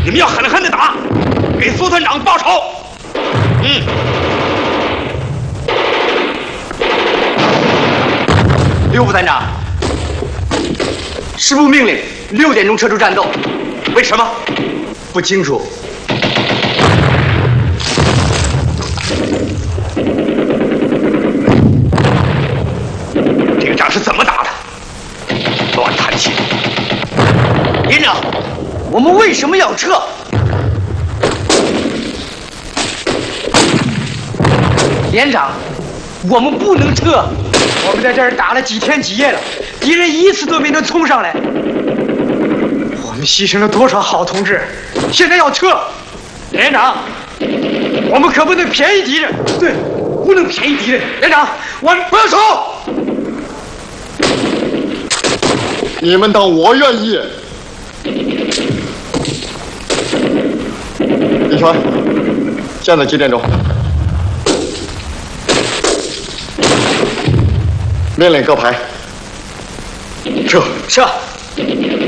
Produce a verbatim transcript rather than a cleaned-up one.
你们要狠狠的打，给苏团长报仇。嗯。 刘副团长，师部命令六点钟撤出战斗，为什么？不清楚。 这个仗是怎么打的？乱弹琴。 连长，我们为什么要撤？连长，我们不能撤。我们在这儿打了几天几夜了，敌人一次都没能冲上来。我们牺牲了多少好同志，现在要撤。连长，我们可不能便宜敌人。对，不能便宜敌人。连长，我们不要走。 你们当我愿意？李川，现在几点钟？命令各排撤。 撤。